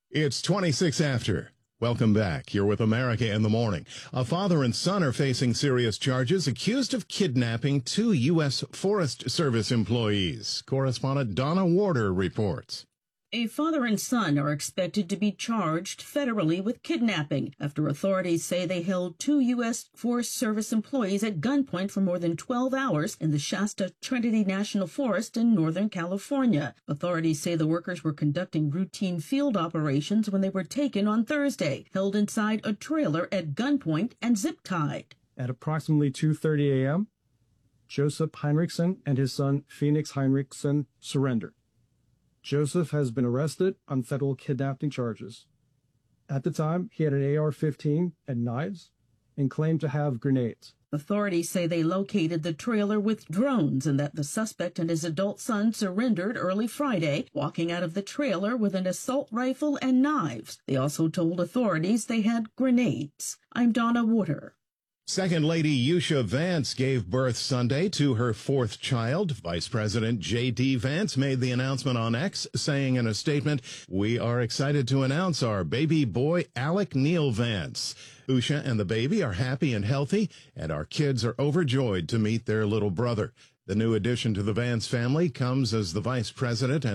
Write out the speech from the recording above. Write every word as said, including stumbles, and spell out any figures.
It's twenty-six after. Welcome back. You're with America in the Morning. A father and son are facing serious charges accused of kidnapping two U S Forest Service employees. Correspondent Donna Warder reports. A father and son are expected to be charged federally with kidnapping after authorities say they held two U S Forest Service employees at gunpoint for more than twelve hours in the Shasta Trinity National Forest in Northern California. Authorities say the workers were conducting routine field operations when they were taken on Thursday, held inside a trailer at gunpoint and zip-tied. At approximately two thirty a m, Joseph Heinrichsen and his son Phoenix Heinrichsen surrendered. Joseph has been arrested on federal kidnapping charges. At the time, he had an A R fifteen and knives and claimed to have grenades. Authorities say they located the trailer with drones and that the suspect and his adult son surrendered early Friday, walking out of the trailer with an assault rifle and knives. They also told authorities they had grenades. I'm Donna Warder. Second Lady Yusha Vance gave birth Sunday to her fourth child. Vice President J D. Vance made the announcement on X, saying in a statement, "We are excited to announce our baby boy, Alec Neil Vance. Usha and the baby are happy and healthy, and our kids are overjoyed to meet their little brother." The new addition to the Vance family comes as the Vice President and